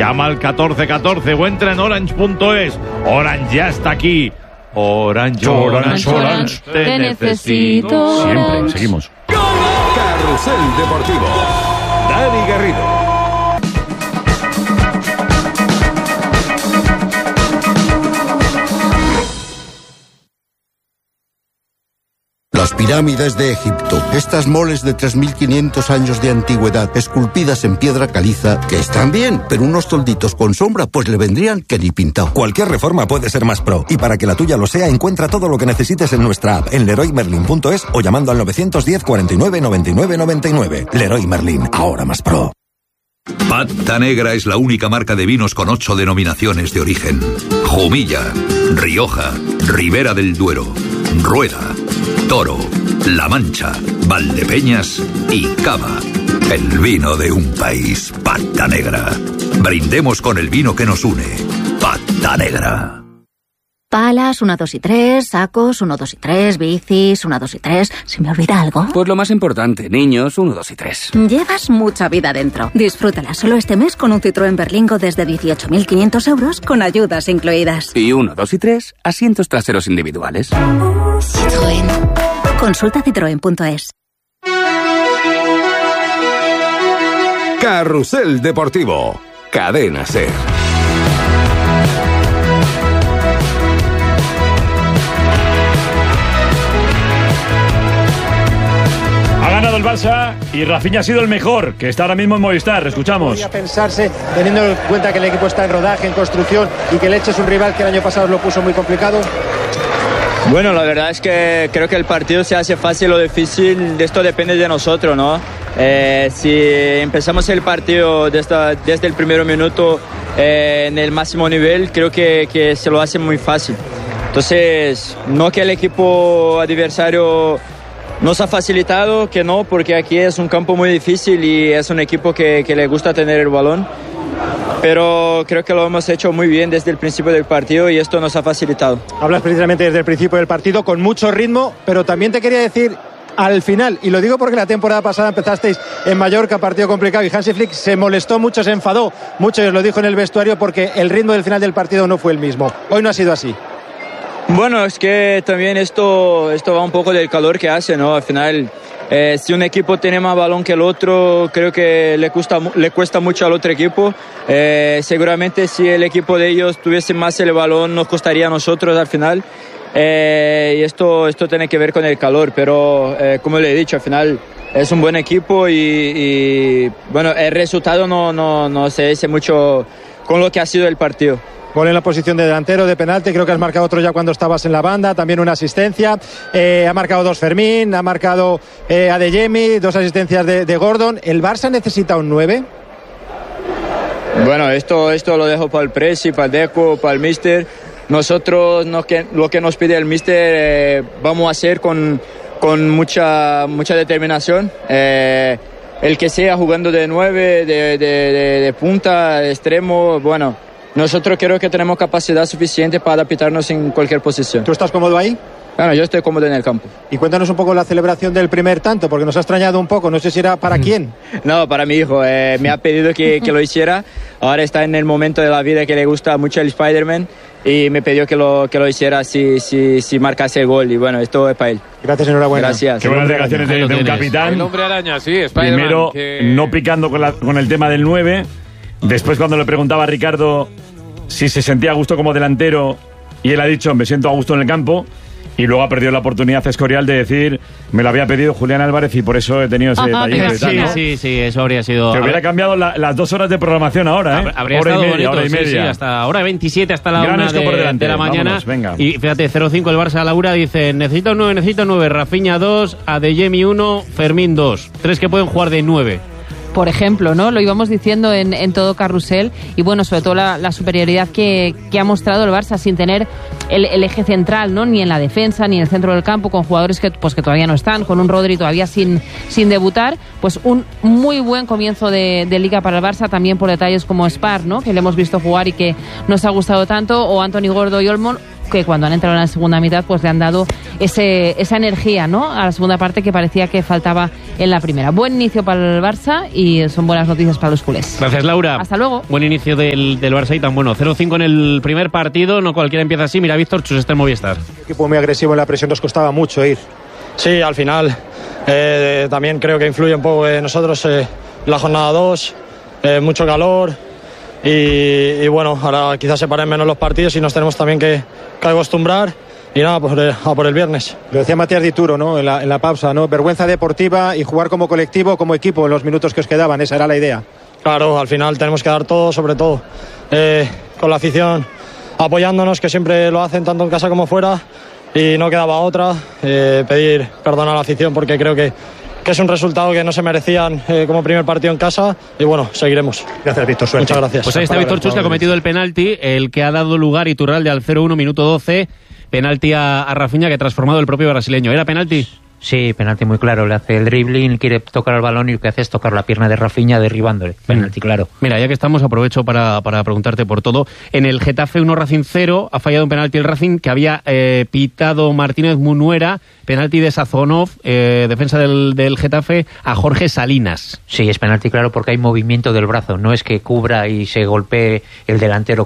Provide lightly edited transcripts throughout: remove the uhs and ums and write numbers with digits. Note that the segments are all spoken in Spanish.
Llama al 1414 o entra en orange.es. Orange ya está aquí. Orange, te necesito. Siempre, seguimos. Carrusel Deportivo. Dani Garrido. Las pirámides de Egipto, estas moles de 3.500 años de antigüedad, esculpidas en piedra caliza, que están bien, pero unos tolditos con sombra, pues le vendrían que ni pintado. Cualquier reforma puede ser más pro, y para que la tuya lo sea, encuentra todo lo que necesites en nuestra app, en leroymerlin.es o llamando al 910 49 99 99. Leroy Merlin, ahora más pro. Pata Negra es la única marca de vinos con 8 denominaciones de origen. Jumilla, Rioja, Ribera del Duero, Rueda, Toro, La Mancha, Valdepeñas y Cava. El vino de un país. Pata Negra. Brindemos con el vino que nos une. Pata Negra. Palas, 1, 2 y 3, sacos, 1, 2 y 3, bicis, 1, 2 y 3. ¿Se me olvida algo? Pues lo más importante, niños, 1, 2 y 3. Llevas mucha vida dentro. Disfrútala solo este mes con un Citroën Berlingo desde 18.500 euros con ayudas incluidas. Y 1, 2 y 3, asientos traseros individuales. Citroën. Consulta citroen.es. Carrusel Deportivo. Cadena SER. Ha ganado el Barça y Rafinha ha sido el mejor, que está ahora mismo en Movistar. Escuchamos. Podría pensarse, teniendo en cuenta que el equipo está en rodaje, en construcción, y que Leche es un rival que el año pasado lo puso muy complicado. Bueno, la verdad es que creo que el partido se hace fácil o difícil, de esto depende de nosotros, ¿no? Si empezamos el partido desde el primer minuto en el máximo nivel, creo que se lo hace muy fácil. Entonces, no que el equipo adversario nos ha facilitado, que no, porque aquí es un campo muy difícil y es un equipo que le gusta tener el balón. Pero creo que lo hemos hecho muy bien desde el principio del partido y esto nos ha facilitado. Hablas precisamente desde el principio del partido, con mucho ritmo, pero también te quería decir al final, y lo digo porque la temporada pasada empezasteis en Mallorca, partido complicado, y Hansi Flick se molestó mucho, se enfadó mucho, y os lo dijo en el vestuario, porque el ritmo del final del partido no fue el mismo. Hoy no ha sido así. Bueno, es que también esto va un poco del calor que hace, ¿no? Al final, si un equipo tiene más balón que el otro, creo que le cuesta mucho al otro equipo. Seguramente si el equipo de ellos tuviese más el balón, nos costaría a nosotros al final. Y esto tiene que ver con el calor, pero como le he dicho, al final es un buen equipo y bueno, el resultado no se dice mucho con lo que ha sido el partido. Gol en la posición de delantero, de penalti, creo que has marcado otro ya cuando estabas en la banda, también una asistencia, ha marcado 2 Fermín, ha marcado Adeyemi, 2 asistencias de Gordon. ¿El Barça necesita un 9? Bueno, esto lo dejo para el Presi, para el Deco, para el Míster. Nosotros lo que nos pide el Míster vamos a hacer con mucha determinación. El que sea jugando de 9, de punta, de extremo, bueno, nosotros creo que tenemos capacidad suficiente para adaptarnos en cualquier posición. ¿Tú estás cómodo ahí? Bueno, yo estoy cómodo en el campo. Y cuéntanos un poco la celebración del primer tanto, porque nos ha extrañado un poco, no sé si era para quién. No, para mi hijo, me ha pedido que lo hiciera. Ahora está en el momento de la vida que le gusta mucho el Spider-Man y me pidió que lo hiciera si marcase el gol, y bueno, esto es para él. Gracias, enhorabuena. Gracias. Qué buenas declaraciones de un capitán. El hombre araña, sí, Spider-Man. Primero, no picando con el tema del 9. Después, cuando le preguntaba a Ricardo si se sentía a gusto como delantero, y él ha dicho, me siento a gusto en el campo. Y luego ha perdido la oportunidad Escorial de decir, me lo había pedido Julián Álvarez y por eso he tenido ese detalle. Sí, eso habría sido... Que hubiera cambiado las 2 horas de programación ahora, ¿eh? Habría hora estado y media, bonito, hora y media. Sí, hasta hora 27, hasta la 1 de la mañana. Vámonos, venga. Y fíjate, 0-5 el Barça Laura dice, necesito 9, Rafinha 2, Adeyemi 1, Fermín 2. 3 que pueden jugar de 9. Por ejemplo, ¿no? Lo íbamos diciendo en todo Carrusel, y bueno, sobre todo la superioridad que ha mostrado el Barça sin tener el eje central, ¿no? Ni en la defensa, ni en el centro del campo, con jugadores que todavía no están, con un Rodri todavía sin debutar. Pues un muy buen comienzo de Liga para el Barça, también por detalles como Spar, ¿no? Que le hemos visto jugar y que nos ha gustado tanto, o Anthony Gordo y Olmo, que cuando han entrado en la segunda mitad pues le han dado esa energía, ¿no?, a la segunda parte que parecía que faltaba en la primera. Buen inicio para el Barça y son buenas noticias para los culés. Gracias, Laura. Hasta luego. Buen inicio del Barça y tan bueno. 0-5 en el primer partido, no cualquiera empieza así. Mira, Víctor Chus está en Movistar. Un equipo muy agresivo en la presión, nos costaba mucho ir. Sí, al final también creo que influye un poco nosotros la jornada 2, mucho calor y bueno, ahora quizás se paren menos los partidos y nos tenemos también que acostumbrar. Y nada, pues a por el viernes. Lo decía Matías Dituro, ¿no?, en la pausa, ¿no? Vergüenza deportiva y jugar como colectivo, como equipo en los minutos que os quedaban, esa era la idea. Claro, al final tenemos que dar todo, sobre todo con la afición apoyándonos, que siempre lo hacen tanto en casa como fuera, y no quedaba otra, pedir perdón a la afición porque creo que es un resultado que no se merecían como primer partido en casa, y bueno, seguiremos. Gracias, Víctor, suerte. Muchas gracias. Pues ahí está Víctor Chus, que ha cometido el penalti, el que ha dado lugar Iturralde al 0-1, minuto 12, penalti a Rafinha, que ha transformado el propio brasileño. ¿Era penalti? Sí, penalti muy claro. Le hace el dribbling, quiere tocar el balón y lo que hace es tocar la pierna de Rafinha derribándole. Penalti, claro. Mira, ya que estamos, aprovecho para preguntarte por todo. En el Getafe 1 Racing 0 ha fallado un penalti el Racing que había pitado Martínez Munuera, penalti de Sazonov, defensa del Getafe, a Jorge Salinas. Sí, es penalti claro porque hay movimiento del brazo. No es que cubra y se golpee el delantero,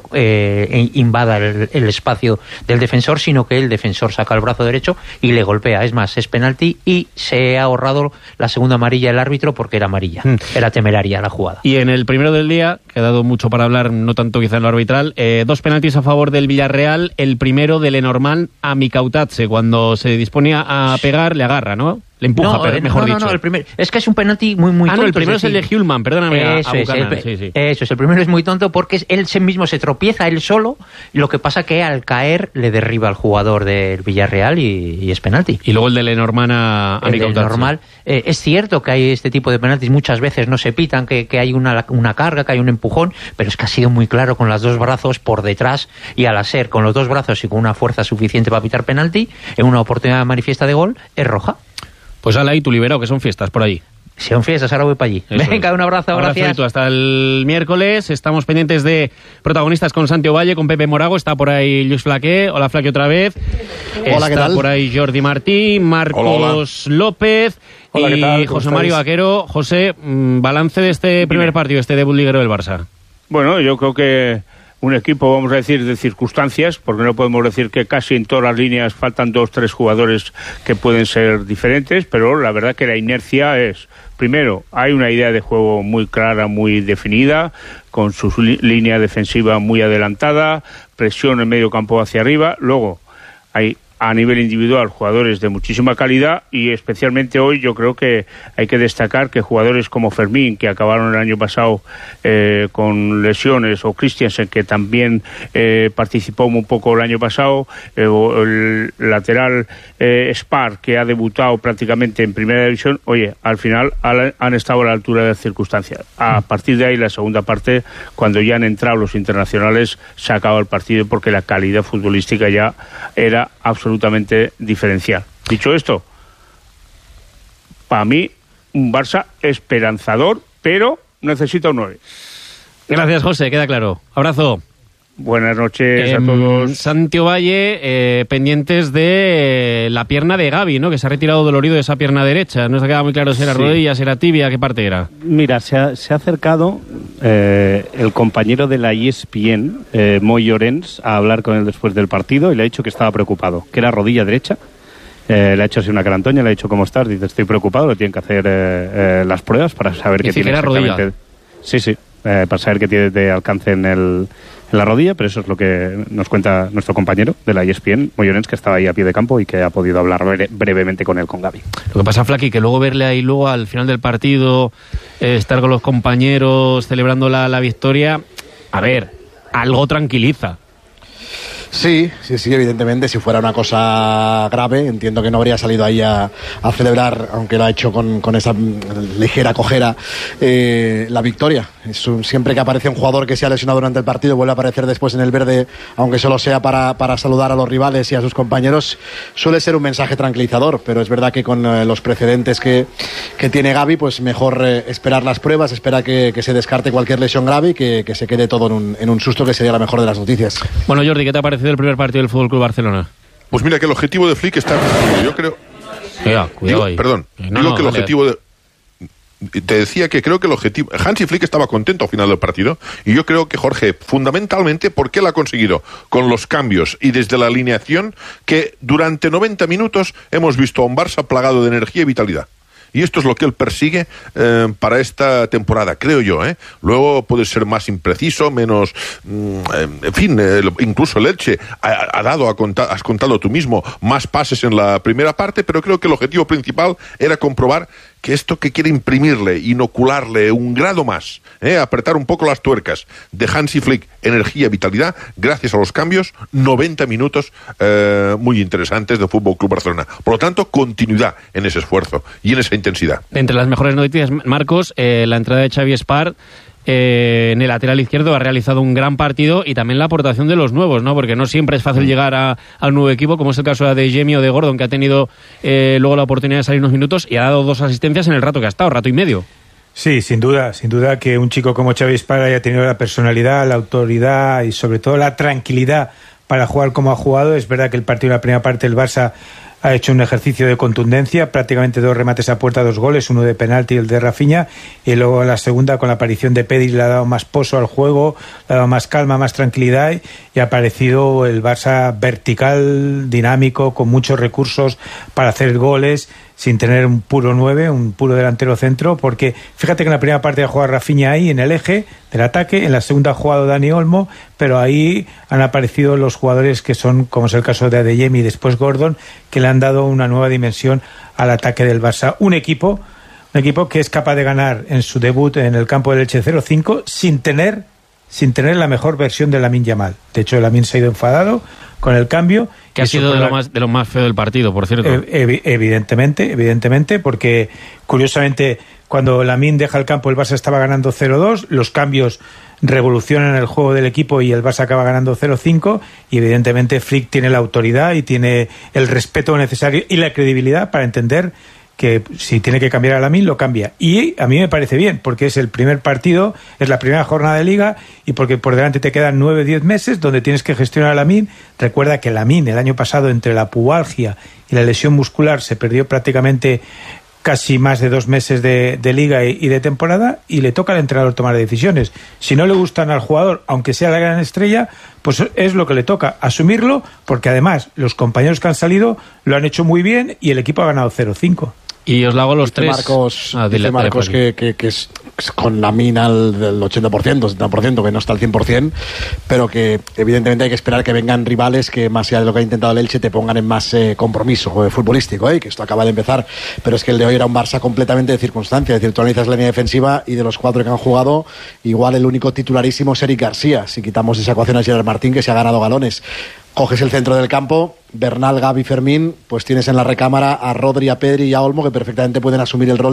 invada el espacio del defensor, sino que el defensor saca el brazo derecho y le golpea. Es más, es penalti y se ha ahorrado la segunda amarilla el árbitro porque era amarilla. Era temeraria la jugada. Y en el primero del día, que ha dado mucho para hablar, no tanto quizá en lo arbitral, 2 penaltis a favor del Villarreal. El primero de Lenormand a Mikautadze, cuando se disponía a pegar, le agarra, ¿no? Le empuja, mejor dicho. No, el primero. Es que es un penalti muy tonto. No, el primero es el de Hjulman, perdóname. Eso es, el primero es muy tonto porque él mismo se tropieza él solo, lo que pasa que al caer le derriba al jugador del Villarreal y es penalti. Y luego el de Lenormand a Mikautadze. Normal. Es cierto que hay este tipo de penaltis, muchas veces no se pitan, que hay una carga, que hay un empujón, pero es que ha sido muy claro con los dos brazos por detrás, y al ser con los dos brazos y con una fuerza suficiente para pitar penalti, en una oportunidad manifiesta de gol, es roja. Pues ala ahí, tu liberado, que son fiestas por allí. Son fiestas, ahora voy para allí. Eso Venga, un abrazo, gracias. Hasta el miércoles. Estamos pendientes de protagonistas con Santi Ovalle, con Pepe Morago. Está por ahí Luis Flaqué. Hola, Flaqué, otra vez. Hola, ¿qué tal? Está por ahí Jordi Martí, Marcos López y José Mario Vaquero. José, balance de este primer partido, este debut liguero del Barça. Bueno, yo creo que un equipo, vamos a decir, de circunstancias, porque no podemos decir que casi en todas las líneas faltan 2-3 jugadores que pueden ser diferentes, pero la verdad que la inercia es, primero, hay una idea de juego muy clara, muy definida, con su línea defensiva muy adelantada, presión en medio campo hacia arriba, luego hay a nivel individual jugadores de muchísima calidad, y especialmente hoy yo creo que hay que destacar que jugadores como Fermín, que acabaron el año pasado con lesiones, o Christiansen, que también participó un poco el año pasado, o el lateral Spar, que ha debutado prácticamente en primera división, oye, al final han estado a la altura de las circunstancias. A partir de ahí, la segunda parte, cuando ya han entrado los internacionales, se ha acabado el partido porque la calidad futbolística ya era absolutamente diferencial. Dicho esto, para mí un Barça esperanzador, pero necesita un 9. Gracias, José, queda claro. Abrazo. Buenas noches a todos. Santi Ovalle, pendientes de la pierna de Gavi, ¿no? Que se ha retirado dolorido de esa pierna derecha. No se ha quedado muy claro si era rodilla, si era tibia, qué parte era. Mira, se ha acercado el compañero de la ESPN, Moy Llorens, a hablar con él después del partido, y le ha dicho que estaba preocupado, que era rodilla derecha. Le ha hecho así una carantoña, le ha dicho, ¿cómo estás? Dice, estoy preocupado, le tienen que hacer las pruebas para saber qué tiene exactamente. Rodilla. Sí, para saber qué tiene de alcance en la rodilla, pero eso es lo que nos cuenta nuestro compañero de la ESPN, Moy Llorens, que estaba ahí a pie de campo y que ha podido hablar brevemente con él, con Gavi. Lo que pasa, Flaqui, que luego verle ahí luego al final del partido, estar con los compañeros celebrando la victoria, a ver, algo tranquiliza. Sí, evidentemente, si fuera una cosa grave, entiendo que no habría salido ahí a celebrar, aunque lo ha hecho con esa ligera cojera, la victoria. Siempre que aparece un jugador que se ha lesionado durante el partido, vuelve a aparecer después en el verde, aunque solo sea para saludar a los rivales y a sus compañeros, suele ser un mensaje tranquilizador, pero es verdad que con los precedentes que tiene Gavi, pues mejor esperar las pruebas, espera que se descarte cualquier lesión grave y que se quede todo en un susto, que sería la mejor de las noticias. Bueno, Jordi, ¿qué te parece parecido el primer partido del Fútbol Club Barcelona? Pues mira que el objetivo de Flick está... Yo creo... Cuidado ahí. Perdón, digo que el objetivo de... Te decía que creo que el objetivo... Hansi Flick estaba contento al final del partido y yo creo que Jorge, fundamentalmente, porque él ha conseguido con los cambios y desde la alineación que durante 90 minutos hemos visto a un Barça plagado de energía y vitalidad. Y esto es lo que él persigue para esta temporada, creo yo. Luego puede ser más impreciso, menos... en fin, incluso el Elche has contado tú mismo, más pases en la primera parte, pero creo que el objetivo principal era comprobar que esto que quiere imprimirle, inocularle un grado más, apretar un poco las tuercas de Hansi Flick, energía, vitalidad, gracias a los cambios, 90 minutos muy interesantes de Fútbol Club Barcelona. Por lo tanto, continuidad en ese esfuerzo y en esa intensidad. Entre las mejores noticias, Marcos, la entrada de Xavi Espart en el lateral izquierdo ha realizado un gran partido y también la aportación de los nuevos, ¿no? Porque no siempre es fácil llegar al nuevo equipo, como es el caso de Adeyemi o de Gordon, que ha tenido luego la oportunidad de salir unos minutos y ha dado 2 asistencias en el rato que ha estado, rato y medio. Sí, sin duda que un chico como Xavi Espart haya tenido la personalidad, la autoridad y sobre todo la tranquilidad para jugar como ha jugado. Es verdad que el partido en la primera parte el Barça ha hecho un ejercicio de contundencia, prácticamente 2 remates a puerta, 2 goles, uno de penalti y el de Rafinha, y luego en la segunda con la aparición de Pedri le ha dado más pozo al juego, le ha dado más calma, más tranquilidad y ha aparecido el Barça vertical, dinámico, con muchos recursos para hacer goles, sin tener un puro 9, un puro delantero centro, porque fíjate que en la primera parte ha jugado Rafinha ahí en el eje del ataque, en la segunda ha jugado Dani Olmo, pero ahí han aparecido los jugadores que son, como es el caso de Adeyemi y después Gordon, que le han dado una nueva dimensión al ataque del Barça. Un equipo que es capaz de ganar en su debut en el campo del Elche 0-5 sin tener la mejor versión de Lamine Yamal. De hecho, Lamine se ha ido enfadado con el cambio. Que ha sido de lo más feo del partido, por cierto. Evidentemente, porque curiosamente cuando Lamine deja el campo el Barça estaba ganando 0-2, los cambios revolucionan el juego del equipo y el Barça acaba ganando 0-5 y evidentemente Flick tiene la autoridad y tiene el respeto necesario y la credibilidad para entender que si tiene que cambiar a Lamine, lo cambia. Y a mí me parece bien, porque es el primer partido, es la primera jornada de Liga, y porque por delante te quedan 9 o 10 meses donde tienes que gestionar a Lamine. Recuerda que Lamine el año pasado, entre la pubalgia y la lesión muscular, se perdió prácticamente casi más de 2 meses de Liga y de temporada, y le toca al entrenador tomar decisiones. Si no le gustan al jugador, aunque sea la gran estrella, pues es lo que le toca, asumirlo, porque además los compañeros que han salido lo han hecho muy bien y el equipo ha ganado 0-5. Y os la hago los tres. Marcos que es con la mina del 80%, 70%, que no está al 100%, pero que evidentemente hay que esperar que vengan rivales que, más allá de lo que ha intentado el Elche, te pongan en más compromiso futbolístico, que esto acaba de empezar, pero es que el de hoy era un Barça completamente de circunstancia. Es decir, tú analizas la línea defensiva y de los 4 que han jugado, igual el único titularísimo es Eric García, si quitamos esa ecuación a Gerard Martín, que se ha ganado galones. Coges el centro del campo, Bernal, Gavi, Fermín, pues tienes en la recámara a Rodri, a Pedri y a Olmo, que perfectamente pueden asumir el rol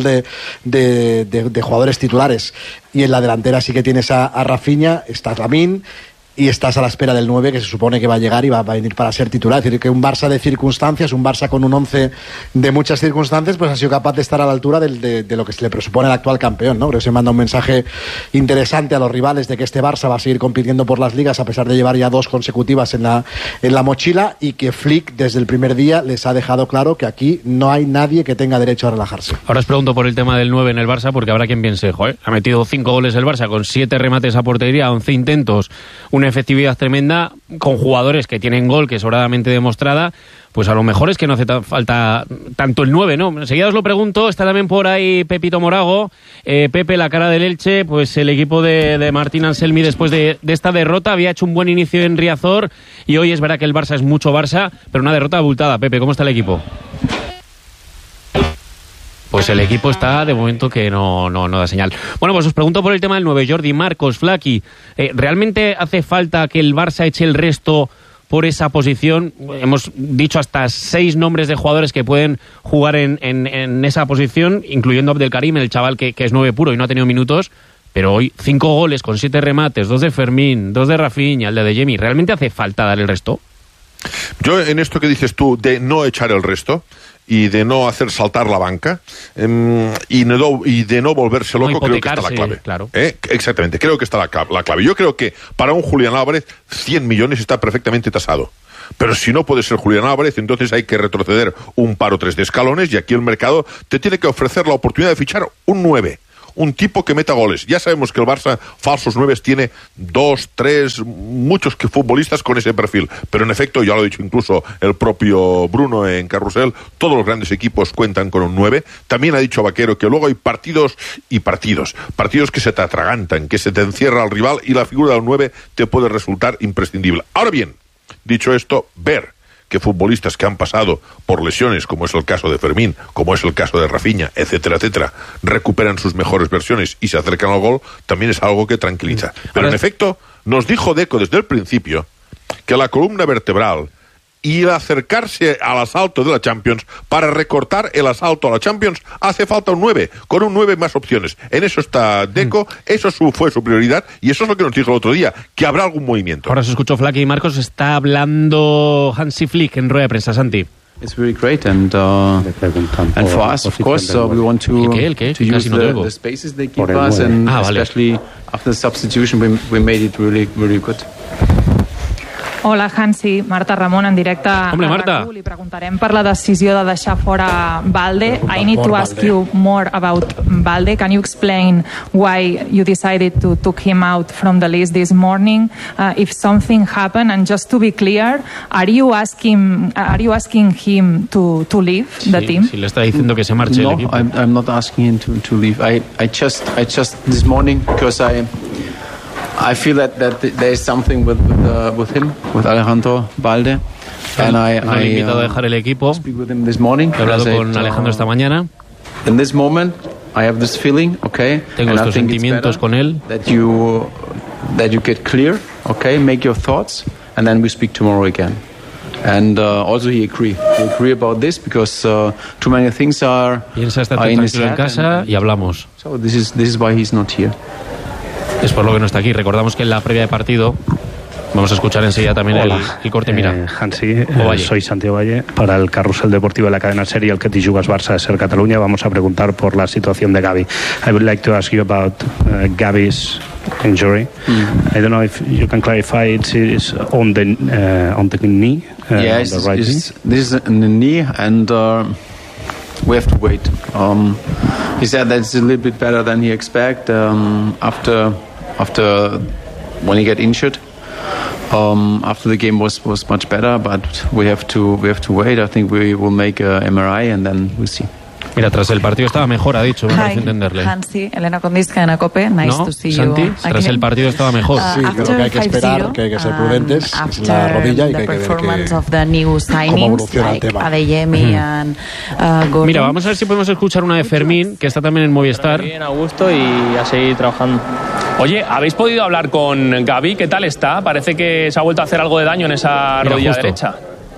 de jugadores titulares. Y en la delantera sí que tienes a Rafinha, está Lamine, y estás a la espera del 9, que se supone que va a llegar y va a venir para ser titular. Es decir, que un Barça de circunstancias, un Barça con un 11 de muchas circunstancias, pues ha sido capaz de estar a la altura de lo que se le presupone al actual campeón, ¿no? Creo que se manda un mensaje interesante a los rivales de que este Barça va a seguir compitiendo por las ligas a pesar de llevar ya 2 consecutivas en la mochila, y que Flick desde el primer día les ha dejado claro que aquí no hay nadie que tenga derecho a relajarse. Ahora os pregunto por el tema del 9 en el Barça, porque habrá quien piense, ha metido 5 goles el Barça con 7 remates a portería, 11 intentos, una efectividad tremenda, con jugadores que tienen gol, que es sobradamente demostrada, pues a lo mejor es que no hace falta tanto el 9, ¿no? Enseguida os lo pregunto. Está también por ahí Pepito Morago. Pepe, la cara del Elche, pues el equipo de Martín Anselmi después de esta derrota había hecho un buen inicio en Riazor y hoy es verdad que el Barça es mucho Barça, pero una derrota abultada. Pepe, ¿cómo está el equipo? Pues el equipo está de momento que no da señal. Bueno, pues os pregunto por el tema del 9, Jordi, Marcos, Flaki. ¿Realmente hace falta que el Barça eche el resto por esa posición? Hemos dicho hasta 6 nombres de jugadores que pueden jugar en esa posición, incluyendo Abdelkarim, el chaval que es 9 puro y no ha tenido minutos. Pero hoy 5 goles con 7 remates, 2 de Fermín, 2 de Rafinha, el de Adeyemi. ¿Realmente hace falta dar el resto? Yo en esto que dices tú de no echar el resto, y de no hacer saltar la banca y de no volverse loco, creo que está la clave. Claro. Exactamente, creo que está la clave. Yo creo que para un Julián Álvarez 100 millones está perfectamente tasado. Pero si no puede ser Julián Álvarez, entonces hay que retroceder un par o tres de escalones y aquí el mercado te tiene que ofrecer la oportunidad de fichar un 9. Un tipo que meta goles. Ya sabemos que el Barça, falsos 9, tiene 2, 3, muchos futbolistas con ese perfil. Pero en efecto, ya lo ha dicho incluso el propio Bruno en Carrusel, todos los grandes equipos cuentan con un 9. También ha dicho Vaquero que luego hay partidos y partidos. Partidos que se te atragantan, que se te encierra al rival y la figura del 9 te puede resultar imprescindible. Ahora bien, dicho esto, ver que futbolistas que han pasado por lesiones, como es el caso de Fermín, como es el caso de Rafinha, etcétera, etcétera, recuperan sus mejores versiones y se acercan al gol, también es algo que tranquiliza. Pero en efecto, nos dijo Deco desde el principio que la columna vertebral y el acercarse al asalto de la Champions, para recortar el asalto a la Champions, hace falta un 9, con un 9 más opciones. En eso está Deco, eso fue su prioridad, y eso es lo que nos dijo el otro día, que habrá algún movimiento. Ahora se escuchó Flaky y Marcos, está hablando Hansi Flick en rueda de prensa, Santi. It's very great, and for us, of course, we want to use the spaces they give us, and especially after the substitution, we made it really, really good. Hola, Hansi. Marta Ramon, en directe a RAC1. Li preguntarem per la decisió de deixar fora Balde. I need to ask you more about Balde. Can you explain why you decided to took him out from the list this morning? If something happened, and just to be clear, are you asking him to leave the team? Sí, le está diciendo que se marche el equipo. No, I'm not asking him to leave. I just this morning, because I feel that there is something with him, with Alejandro Balde, and I invitado a dejar el equipo. Speak with him this morning. He hablado con Alejandro esta mañana. In this moment, I have this feeling, okay. Tengo estos sentimientos con él. That you get clear, okay. Make your thoughts, and then we speak tomorrow again. And also he agree about this, because too many things are. Piensa, está tranquilo en casa y hablamos. So this is why he's not here. Es por lo que no está aquí. Recordamos que en la previa de partido, vamos a escuchar enseguida también el corte. Mira, Hansi, soy Santiago Valle. Para el Carrusel Deportivo de la cadena SER y el que te jugas Barça SER Cataluña, vamos a preguntar por la situación de Gavi. I would like to ask you about Gavi's injury. I don't know if you can clarify it is on the knee. Yes, the right this is on the knee, and we have to wait. He said that it's a little bit better than he expect after when he got injured. After the game was much better, but we have to wait. I think we will make a MRI and then we'll see. Mira, tras el partido estaba mejor, ha dicho, me parece entenderle. Hansi, Elena Condisca en Cope, nice to see Santi, you. Tras el partido estaba mejor. Sí, creo que hay que esperar, que hay que ser prudentes, es la rodilla y que hay que ver cómo evoluciona el tema. Mira, vamos a ver si podemos escuchar una de Fermín, que está también en Movistar. Bien, a gusto y a seguir trabajando. Oye, ¿habéis podido hablar con Gavi? ¿Qué tal está? Parece que se ha vuelto a hacer algo de daño en esa rodilla derecha.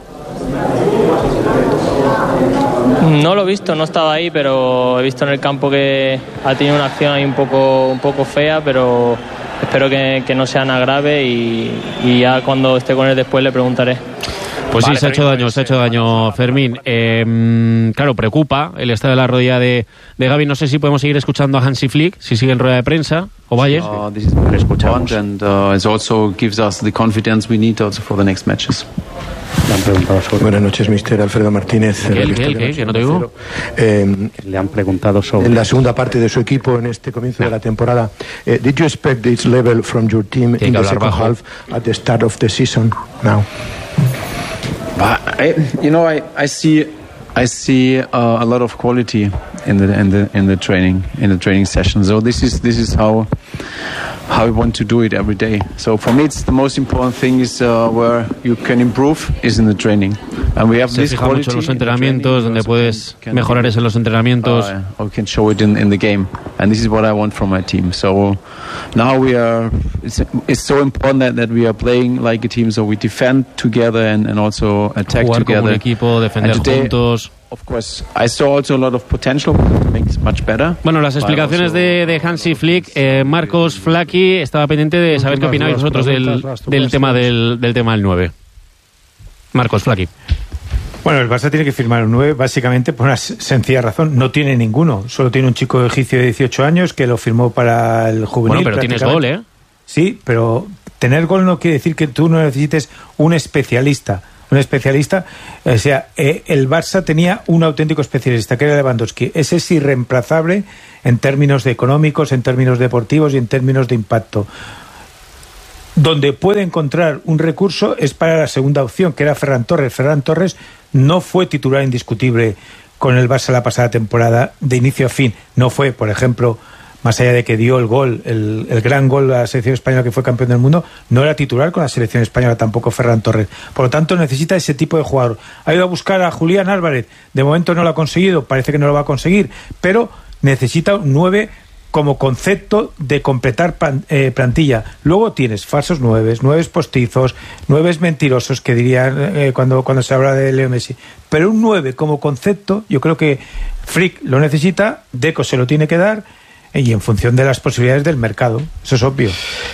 No lo he visto, no he estado ahí, pero he visto en el campo que ha tenido una acción ahí un poco fea, pero espero que no sea nada grave y ya cuando esté con él después le preguntaré. Pues vale, sí, se ha hecho daño Fermín. Claro, preocupa el estado de la rodilla de Gavi. No sé si podemos seguir escuchando a Hansi Flick, si sigue en rueda de prensa, o Valle. Le escuchamos. And it also gives us the confidence we need also for the next matches. Buenas noches, mister Alfredo Martínez. ¿Qué? ¿No te digo? Le han preguntado sobre... En la segunda parte de su equipo en este comienzo de la temporada, did you expect this level from your team in the second half at the start of the season now? I see a lot of quality in the training session. So this is how we want to do it every day. So for me, it's the most important thing is where you can improve is in the training. And we have Se fija mucho en los entrenamientos, donde puedes mejorar es en los entrenamientos. We can show it in the game, and this is what I want from my team. So now it's so important that we are playing like a team. So we defend together and also attack Jugar together. Como un equipo, defender juntos. Of course, I saw also a lot of potential to make it much better. Bueno, las explicaciones de Hansi Flick, Marcos Flaky, estaba pendiente de saber qué opináis vosotros del tema del 9. Marcos Flaky. Bueno, el Barça tiene que firmar un 9 básicamente por una sencilla razón. No tiene ninguno. Solo tiene un chico egipcio de 18 años que lo firmó para el juvenil. Bueno, pero tienes gol, ¿eh? Sí, pero tener gol no quiere decir que tú no necesites un especialista. Un especialista, o sea, el Barça tenía un auténtico especialista, que era Lewandowski. Ese es irreemplazable en términos de económicos, en términos deportivos y en términos de impacto. Donde puede encontrar un recurso es para la segunda opción, que era Ferran Torres. Ferran Torres no fue titular indiscutible con el Barça la pasada temporada de inicio a fin. No fue, por ejemplo, más allá de que dio el gol, el gran gol a la selección española, que fue campeón del mundo, no era titular con la selección española tampoco Ferran Torres. Por lo tanto, necesita ese tipo de jugador. Ha ido a buscar a Julián Álvarez. De momento no lo ha conseguido, parece que no lo va a conseguir, pero necesita un 9 como concepto de completar plantilla. Luego tienes falsos 9, 9 postizos, 9 mentirosos, que dirían cuando se habla de Leo Messi. Pero un 9 como concepto, yo creo que Flick lo necesita, Deco se lo tiene que dar, y en función de las posibilidades del mercado. Eso es obvio.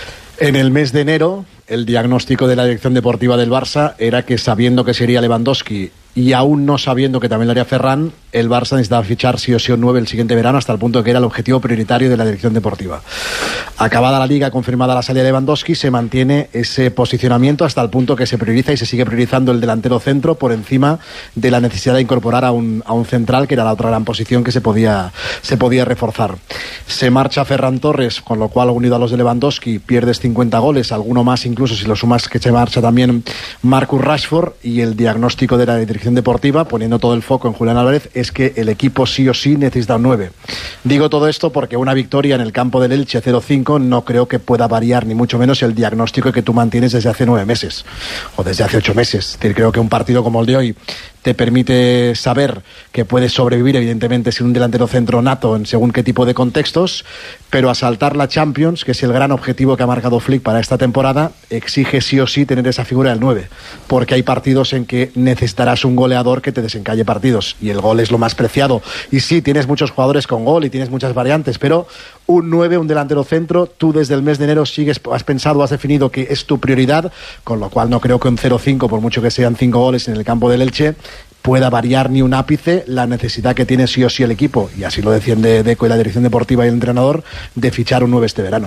En el mes de enero, el diagnóstico de la dirección deportiva del Barça era que, sabiendo que sería Lewandowski y aún no sabiendo que también lo haría Ferran, el Barça necesitaba fichar sí o sí un 9 el siguiente verano, hasta el punto de que era el objetivo prioritario de la dirección deportiva. Acabada la liga, confirmada la salida de Lewandowski, se mantiene ese posicionamiento hasta el punto que se prioriza y se sigue priorizando el delantero centro por encima de la necesidad de incorporar a un central, que era la otra gran posición que se podía reforzar. Se marcha Ferran Torres, con lo cual, unido a los de Lewandowski, pierdes 50 goles, alguno más incluso si lo sumas, que se marcha también Marcus Rashford, y el diagnóstico de la dirección deportiva, poniendo todo el foco en Julián Álvarez, es que el equipo sí o sí necesita un 9. Digo todo esto porque una victoria en el campo del Elche 0-5 no creo que pueda variar ni mucho menos el diagnóstico que tú mantienes desde hace 9 meses o desde hace 8 meses. Es decir, creo que un partido como el de hoy te permite saber que puedes sobrevivir, evidentemente, sin un delantero centro nato en según qué tipo de contextos, pero asaltar la Champions, que es el gran objetivo que ha marcado Flick para esta temporada, exige sí o sí tener esa figura del 9, porque hay partidos en que necesitarás un goleador que te desencalle partidos, y el gol es lo más preciado. Y sí, tienes muchos jugadores con gol y tienes muchas variantes, pero un 9, un delantero centro, tú desde el mes de enero has pensado, has definido que es tu prioridad, con lo cual no creo que un 0-5, por mucho que sean 5 goles en el campo del Elche, pueda variar ni un ápice la necesidad que tiene sí o sí el equipo, y así lo defiende Deco y la dirección deportiva y el entrenador, de fichar un 9 este verano.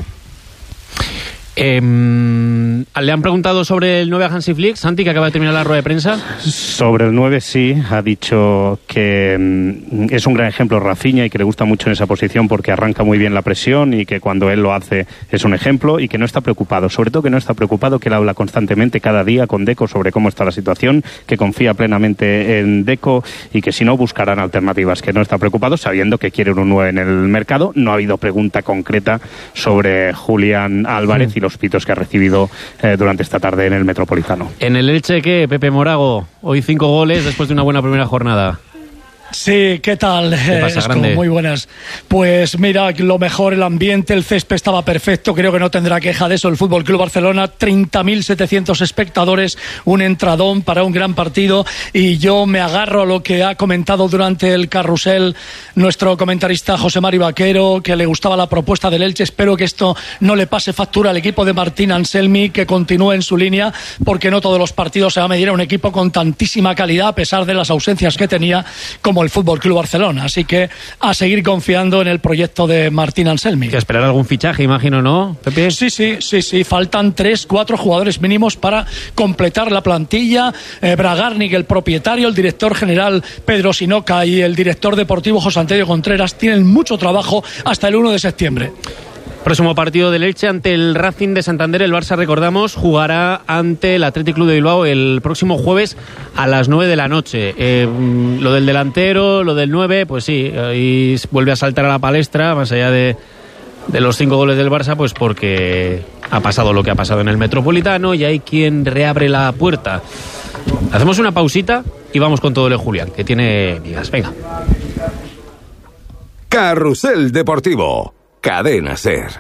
Le han preguntado sobre el 9 a Hansi Flick, Santi, que acaba de terminar la rueda de prensa. Sobre el 9 sí, ha dicho que es un gran ejemplo Rafinha y que le gusta mucho en esa posición porque arranca muy bien la presión y que cuando él lo hace es un ejemplo, y que no está preocupado, sobre todo que no está preocupado, que él habla constantemente cada día con Deco sobre cómo está la situación, que confía plenamente en Deco y que si no buscarán alternativas, que no está preocupado sabiendo que quieren un 9 en el mercado. No ha habido pregunta concreta sobre Julián Álvarez y los pitos que ha recibido durante esta tarde en el Metropolitano. En el Elche, ¿qué? Pepe Morago, hoy 5 goles después de una buena primera jornada. Sí, ¿qué tal? ¿Qué pasa, grande? Muy buenas. Pues mira, lo mejor, el ambiente, el césped estaba perfecto, creo que no tendrá queja de eso el Fútbol Club Barcelona, 30.700 espectadores, un entradón para un gran partido, y yo me agarro a lo que ha comentado durante el carrusel nuestro comentarista José Mari Vaquero, que le gustaba la propuesta del Elche. Espero que esto no le pase factura al equipo de Martín Anselmi, que continúe en su línea, porque no todos los partidos se va a medir a un equipo con tantísima calidad, a pesar de las ausencias que tenía, como el Fútbol Club Barcelona. Así que a seguir confiando en el proyecto de Martín Anselmi. Que esperar algún fichaje, imagino, ¿no, Pepe? Sí. Faltan 3-4 jugadores mínimos para completar la plantilla. Bragarnik, el propietario, el director general Pedro Sinoca y el director deportivo José Antonio Contreras tienen mucho trabajo hasta el 1 de septiembre. Próximo partido del Elche ante el Racing de Santander. El Barça, recordamos, jugará ante el Athletic Club de Bilbao el próximo jueves a las 9 de la noche. Lo del delantero, lo del 9, pues sí, ahí vuelve a saltar a la palestra, más allá de los 5 goles del Barça, pues porque ha pasado lo que ha pasado en el Metropolitano y hay quien reabre la puerta. Hacemos una pausita y vamos con todo el Julián, que tiene migas. Venga. Carrusel Deportivo. Cadena SER.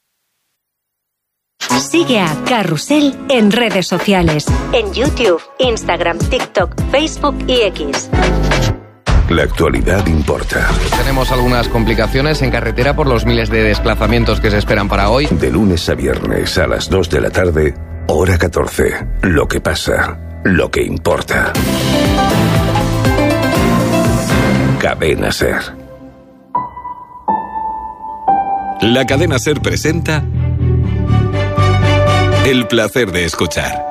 Sigue a Carrusel en redes sociales, en YouTube, Instagram, TikTok, Facebook y X. La actualidad importa. Tenemos algunas complicaciones en carretera por los miles de desplazamientos que se esperan para hoy. De lunes a viernes a las 2 de la tarde, hora 14. Lo que pasa, lo que importa. Cadena Ser. La Cadena Ser presenta El placer de escuchar.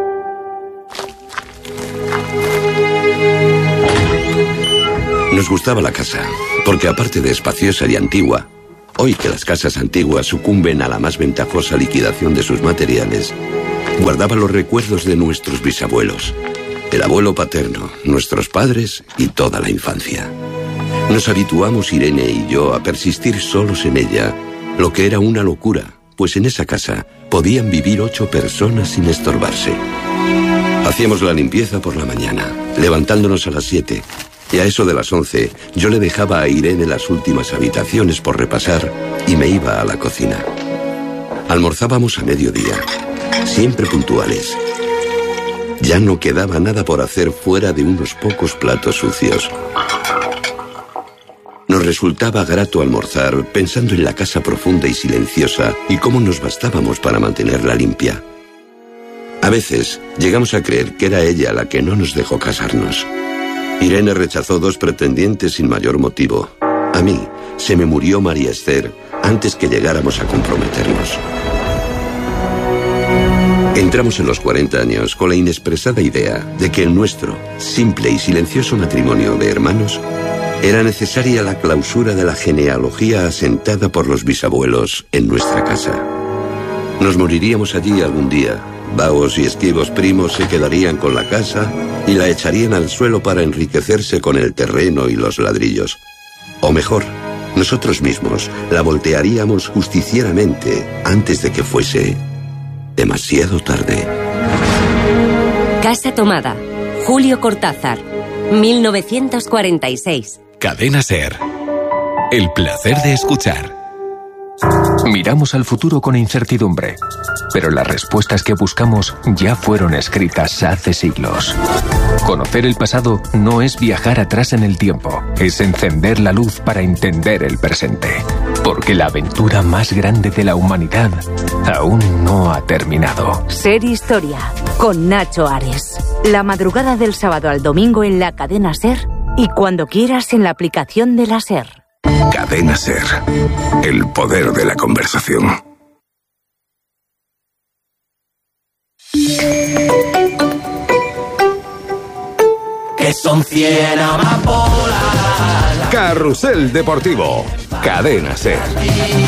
Nos gustaba la casa, porque aparte de espaciosa y antigua, hoy que las casas antiguas sucumben a la más ventajosa liquidación de sus materiales, guardaba los recuerdos de nuestros bisabuelos, el abuelo paterno, nuestros padres y toda la infancia. Nos habituamos Irene y yo a persistir solos en ella, lo que era una locura, pues en esa casa podían vivir 8 personas sin estorbarse. Hacíamos la limpieza por la mañana, levantándonos a las 7, y a eso de las 11 yo le dejaba a Irene las últimas habitaciones por repasar y me iba a la cocina. Almorzábamos a mediodía, siempre puntuales. Ya no quedaba nada por hacer fuera de unos pocos platos sucios. Nos resultaba grato almorzar pensando en la casa profunda y silenciosa y cómo nos bastábamos para mantenerla limpia. A veces llegamos a creer que era ella la que no nos dejó casarnos. Irene rechazó 2 pretendientes sin mayor motivo. A mí se me murió María Esther antes que llegáramos a comprometernos. Entramos en los 40 años con la inexpresada idea de que el nuestro simple y silencioso matrimonio de hermanos era necesaria la clausura de la genealogía asentada por los bisabuelos en nuestra casa. Nos moriríamos allí algún día. Vagos y esquivos primos se quedarían con la casa y la echarían al suelo para enriquecerse con el terreno y los ladrillos. O mejor, nosotros mismos la voltearíamos justicieramente antes de que fuese demasiado tarde. Casa tomada. Julio Cortázar, 1946. Cadena Ser. El placer de escuchar. Miramos al futuro con incertidumbre, pero las respuestas que buscamos ya fueron escritas hace siglos. Conocer el pasado no es viajar atrás en el tiempo, es encender la luz para entender el presente. Porque la aventura más grande de la humanidad aún no ha terminado. Ser Historia, con Nacho Ares. La madrugada del sábado al domingo en la Cadena Ser y cuando quieras en la aplicación de la Ser. Cadena Ser. El poder de la conversación. Que son 100 amapolas. Carrusel Deportivo. Cadena Ser.